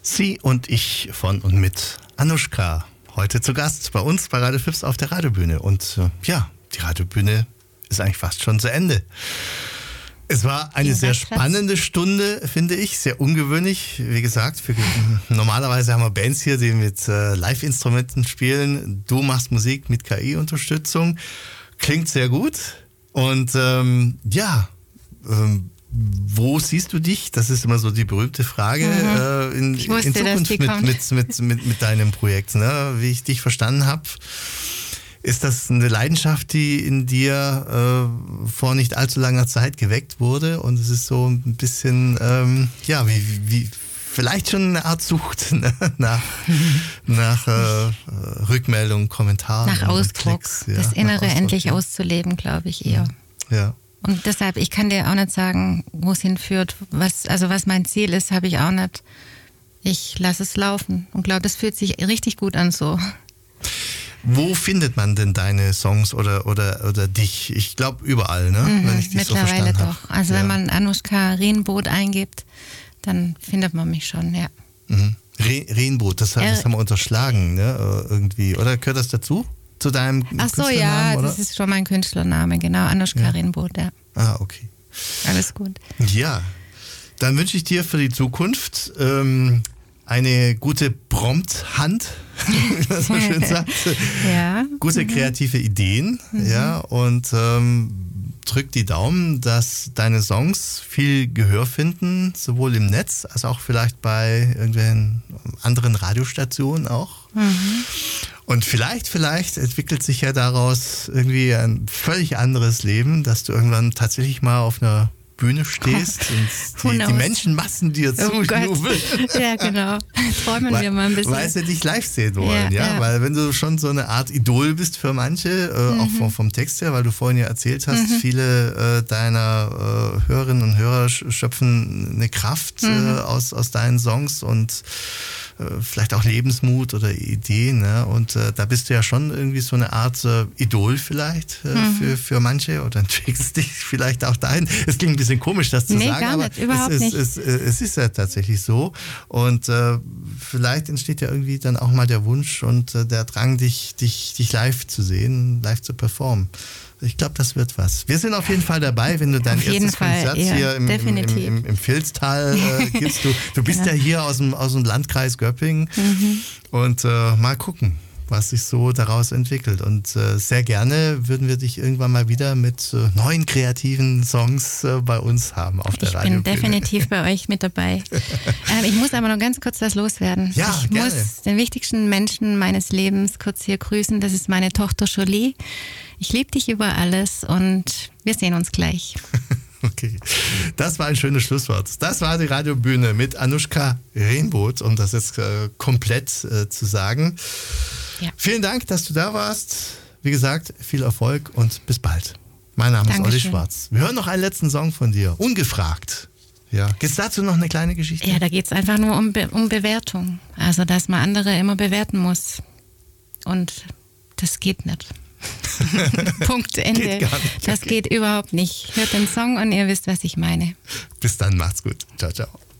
Sie und ich von und mit Anuschka. Heute zu Gast bei uns bei Radio Fips auf der Radiobühne. Und die Radiobühne ist eigentlich fast schon zu Ende. Es war eine sehr spannende Stunde, finde ich, sehr ungewöhnlich. Wie gesagt, normalerweise haben wir Bands hier, die mit Live-Instrumenten spielen. Du machst Musik mit KI-Unterstützung. Klingt sehr gut. Und wo siehst du dich? Das ist immer so die berühmte Frage in Zukunft mit deinem Projekt. Ne? Wie ich dich verstanden habe, ist das eine Leidenschaft, die in dir vor nicht allzu langer Zeit geweckt wurde, und es ist so ein bisschen, wie vielleicht schon eine Art Sucht, ne? nach Rückmeldungen, Kommentaren. Nach Ausdruck, das Innere endlich auszuleben, glaube ich eher. Ja. Und deshalb, ich kann dir auch nicht sagen, wo es hinführt. Was mein Ziel ist, habe ich auch nicht. Ich lasse es laufen und glaube, das fühlt sich richtig gut an so. Wo findet man denn deine Songs oder dich? Ich glaube überall, ne? Wenn ich dich so verstanden habe. Mittlerweile doch. Also wenn man Anuschka Rehnboot eingibt, dann findet man mich schon, ja. Mhm. Rehnboot, das haben wir unterschlagen, ne? Irgendwie. Oder gehört das dazu? Zu deinem Künstlernamen? Ja, oder? Das ist schon mein Künstlername, genau. Anuschka Rehnboot, ja. Ah, okay. Alles gut. Ja, dann wünsche ich dir für die Zukunft eine gute Prompt-Hand, wie man so schön sagt. Ja. Gute kreative Ideen, und drück die Daumen, dass deine Songs viel Gehör finden, sowohl im Netz als auch vielleicht bei irgendwelchen anderen Radiostationen auch. Und vielleicht entwickelt sich ja daraus irgendwie ein völlig anderes Leben, dass du irgendwann tatsächlich mal auf einer Bühne stehst und die Menschenmassen dir zujubeln. Ja, genau. Träumen wir mal ein bisschen. Weil sie dich live sehen wollen, ja. Weil wenn du schon so eine Art Idol bist für manche, auch vom Text her, weil du vorhin ja erzählt hast, viele deiner Hörerinnen und Hörer schöpfen eine Kraft aus deinen Songs und vielleicht auch Lebensmut oder Ideen, ne? Und da bist du ja schon irgendwie so eine Art Idol vielleicht für manche, oder entwickelst dich vielleicht auch dahin. Es klingt ein bisschen komisch, das zu sagen, gar nicht, überhaupt nicht. Es ist ja tatsächlich so, und vielleicht entsteht ja irgendwie dann auch mal der Wunsch und der Drang, dich live zu sehen, live zu performen. Ich glaube, das wird was. Wir sind auf jeden Fall dabei, wenn du dein erstes Konzert hier im Vilstal gibst. Du bist ja hier aus dem Landkreis Göppingen. Und mal gucken, was sich so daraus entwickelt. Und sehr gerne würden wir dich irgendwann mal wieder mit neuen kreativen Songs bei uns haben auf der Radiobühne. Ich bin definitiv bei euch mit dabei. Ich muss aber noch ganz kurz was loswerden. Ja, ich muss den wichtigsten Menschen meines Lebens kurz hier grüßen. Das ist meine Tochter Jolie. Ich liebe dich über alles und wir sehen uns gleich. Okay, das war ein schönes Schlusswort. Das war die Radiobühne mit Anuschka Rehnboot, um das jetzt komplett zu sagen. Ja. Vielen Dank, dass du da warst. Wie gesagt, viel Erfolg und bis bald. Mein Name ist Olli Schwarz. Wir hören noch einen letzten Song von dir, ungefragt. Ja. Gibt es dazu noch eine kleine Geschichte? Ja, da geht es einfach nur um Bewertung. Also, dass man andere immer bewerten muss. Und das geht nicht. Punkt, Ende. Das geht überhaupt nicht. Hört den Song und ihr wisst, was ich meine. Bis dann, macht's gut. Ciao, ciao.